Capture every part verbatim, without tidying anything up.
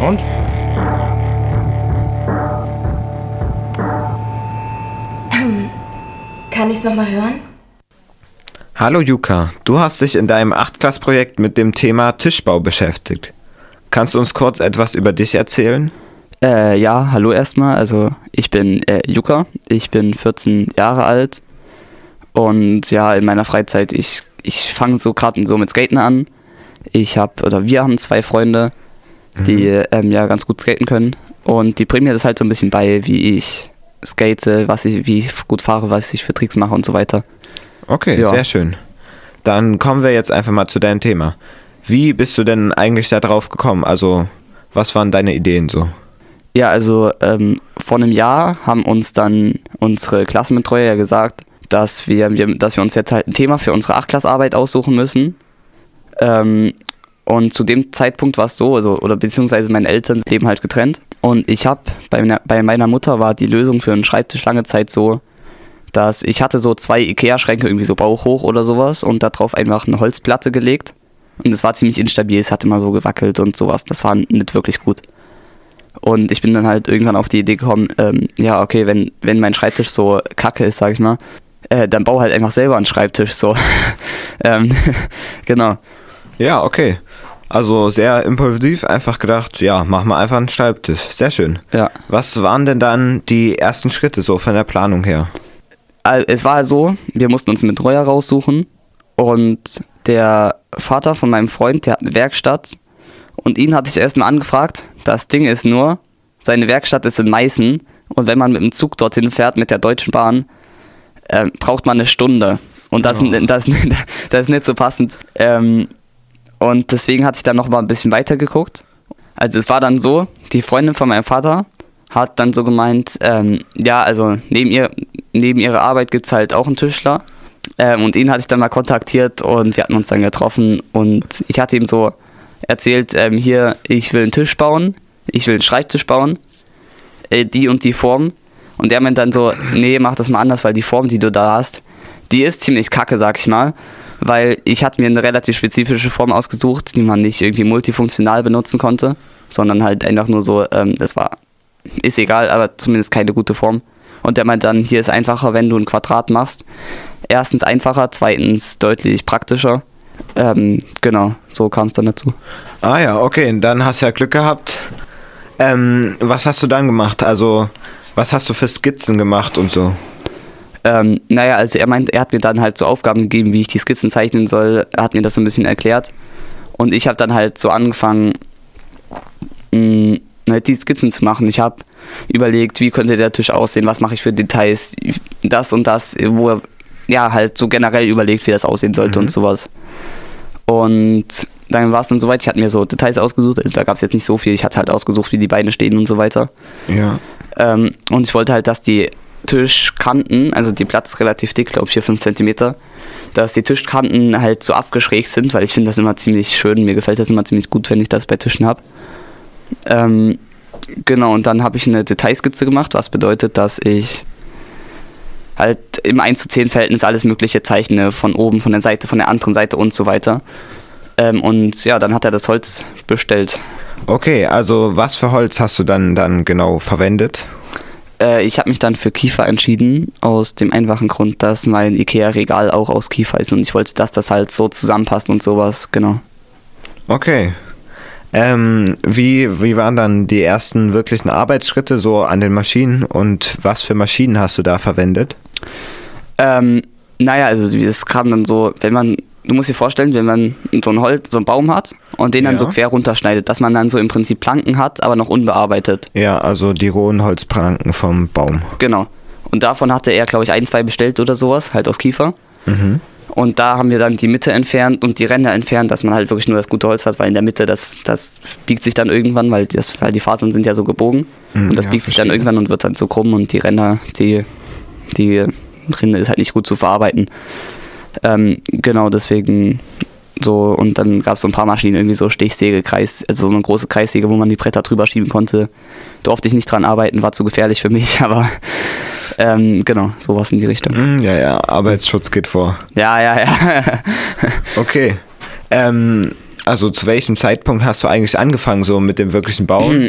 Und? Kann ich's nochmal hören? Hallo Yuka, du hast dich in deinem Achtklass-Projekt mit dem Thema Tischbau beschäftigt. Kannst du uns kurz etwas über dich erzählen? Äh, ja, hallo erstmal. Also ich bin äh, Yuka, ich bin vierzehn Jahre alt und ja, in meiner Freizeit, ich, ich fange so gerade so mit Skaten an. Ich habe, oder wir haben zwei Freunde, die mhm. ähm, ja ganz gut skaten können und die bringen mir das halt so ein bisschen bei, wie ich skate, was ich, wie ich gut fahre, was ich für Tricks mache und so weiter. Okay, ja. Sehr schön. Dann kommen wir jetzt einfach mal zu deinem Thema. Wie bist du denn eigentlich da drauf gekommen? Also, was waren deine Ideen so? Ja, also ähm, vor einem Jahr haben uns dann unsere Klassenbetreuer ja gesagt, dass wir, wir, dass wir uns jetzt halt ein Thema für unsere Achtklassarbeit aussuchen müssen. Ähm, und zu dem Zeitpunkt war es so, also, oder beziehungsweise meine Eltern leben halt getrennt. Und ich habe, bei, meiner- bei meiner Mutter war die Lösung für einen Schreibtisch lange Zeit so, dass ich hatte so zwei Ikea-Schränke, irgendwie so bauchhoch oder sowas und darauf einfach eine Holzplatte gelegt. Und es war ziemlich instabil, es hat immer so gewackelt und sowas. Das war nicht wirklich gut. Und ich bin dann halt irgendwann auf die Idee gekommen, ähm, ja, okay, wenn, wenn mein Schreibtisch so kacke ist, sag ich mal, äh, dann bau halt einfach selber einen Schreibtisch, so. ähm, genau. Ja, okay. Also sehr impulsiv einfach gedacht, ja, mach mal einfach einen Schreibtisch. Sehr schön. Ja. Was waren denn dann die ersten Schritte so von der Planung her? Also, es war so, wir mussten uns einen Betreuer raussuchen und der Vater von meinem Freund, der hat eine Werkstatt und ihn hatte ich erstmal angefragt. Das Ding ist nur, seine Werkstatt ist in Meißen und wenn man mit dem Zug dorthin fährt, mit der Deutschen Bahn, äh, braucht man eine Stunde und das, Oh. das, das ist nicht so passend. Ähm, und deswegen hatte ich dann noch mal ein bisschen weiter geguckt. Also es war dann so, die Freundin von meinem Vater hat dann so gemeint, ähm, ja, also neben, ihr, neben ihrer Arbeit gibt es halt auch einen Tischler. Ähm, und ihn hatte ich dann mal kontaktiert und wir hatten uns dann getroffen und ich hatte ihm so erzählt, ähm, hier, ich will einen Tisch bauen, ich will einen Schreibtisch bauen, äh, die und die Form. Und er meint dann so, nee, mach das mal anders, weil die Form, die du da hast, die ist ziemlich kacke, sag ich mal. Weil ich hatte mir eine relativ spezifische Form ausgesucht, die man nicht irgendwie multifunktional benutzen konnte, sondern halt einfach nur so, ähm, das war, ist egal, aber zumindest keine gute Form. Und der meint dann, hier ist einfacher, wenn du ein Quadrat machst. Erstens einfacher, zweitens deutlich praktischer. Ähm, genau, so kam es dann dazu. Ah ja, okay, dann hast du ja Glück gehabt. Ähm, was hast du dann gemacht? Also, was hast du für Skizzen gemacht und so? Ähm, naja, also er meint, er hat mir dann halt so Aufgaben gegeben, wie ich die Skizzen zeichnen soll. Er hat mir das so ein bisschen erklärt. Und ich habe dann halt so angefangen, mh, halt die Skizzen zu machen. Ich habe überlegt, wie könnte der Tisch aussehen, was mache ich für Details, das und das, wo er ja halt so generell überlegt, wie das aussehen sollte Mhm. und sowas. Und dann war es dann soweit, ich hatte mir so Details ausgesucht, also da gab es jetzt nicht so viel, ich hatte halt ausgesucht, wie die Beine stehen und so weiter. Ja. Ähm, und ich wollte halt, dass die Tischkanten, also die Platte ist relativ dick, glaube ich, vier, fünf Zentimeter, dass die Tischkanten halt so abgeschrägt sind, weil ich finde das immer ziemlich schön, mir gefällt das immer ziemlich gut, wenn ich das bei Tischen habe. Ähm, genau, und dann habe ich eine Detailskizze gemacht, was bedeutet, dass ich halt im eins zu zehn Verhältnis alles mögliche zeichne, von oben, von der Seite, von der anderen Seite und so weiter. Ähm, und ja, dann hat er das Holz bestellt. Okay, also was für Holz hast du dann, dann genau verwendet? Äh, ich habe mich dann für Kiefer entschieden, aus dem einfachen Grund, dass mein Ikea-Regal auch aus Kiefer ist und ich wollte, dass das halt so zusammenpasst und sowas, genau. Okay. Ähm, wie, wie waren dann die ersten wirklichen Arbeitsschritte so an den Maschinen und was für Maschinen hast du da verwendet? Ähm, naja, also das kam dann so, wenn man, du musst dir vorstellen, wenn man so ein Holz, so einen Baum hat und den dann Ja. so quer runterschneidet, dass man dann so im Prinzip Planken hat, aber noch unbearbeitet. Ja, also die rohen Holzpranken vom Baum. Genau. Und davon hatte er, glaube ich, ein, zwei bestellt oder sowas, halt aus Kiefer. Mhm. Und da haben wir dann die Mitte entfernt und die Ränder entfernt, dass man halt wirklich nur das gute Holz hat, weil in der Mitte, das, das biegt sich dann irgendwann, weil, das, weil die Fasern sind ja so gebogen. Mhm, und das ja, biegt sich dann verstehe. irgendwann und wird dann so krumm und die Ränder, die, die Rinde ist halt nicht gut zu verarbeiten. Ähm, genau, deswegen so, und dann gab es so ein paar Maschinen, irgendwie so Stichsäge, Kreis, also so eine große Kreissäge, wo man die Bretter drüber schieben konnte. Durfte ich nicht dran arbeiten, war zu gefährlich für mich, aber ähm, genau, sowas in die Richtung. Mm, ja, ja, Arbeitsschutz geht vor. Ja, ja, ja. Okay. Ähm, also zu welchem Zeitpunkt hast du eigentlich angefangen so mit dem wirklichen Bauen?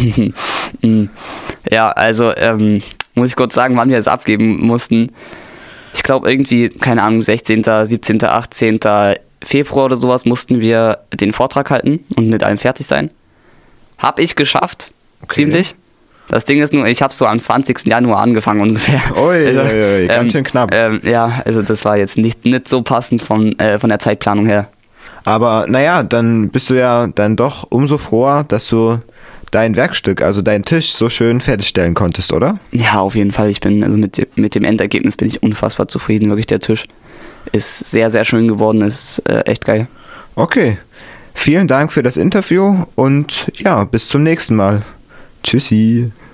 Ja, also ähm, muss ich kurz sagen, wann wir es abgeben mussten. Ich glaube irgendwie, keine Ahnung, sechzehnten, siebzehnten, achtzehnten Februar oder sowas mussten wir den Vortrag halten und mit allem fertig sein. Hab ich geschafft, okay. Ziemlich. Das Ding ist nur, ich habe so am zwanzigsten Januar angefangen ungefähr. Ui, also, ui, ui, ganz ähm, schön knapp. Ähm, ja, also das war jetzt nicht, nicht so passend von, äh, von der Zeitplanung her. Aber naja, dann bist du ja dann doch umso froher, dass du dein Werkstück, also deinen Tisch, so schön fertigstellen konntest, oder? Ja, auf jeden Fall. Ich bin, also mit, mit dem Endergebnis bin ich unfassbar zufrieden. Wirklich, der Tisch ist sehr, sehr schön geworden, ist äh, echt geil. Okay, vielen Dank für das Interview und ja, bis zum nächsten Mal. Tschüssi.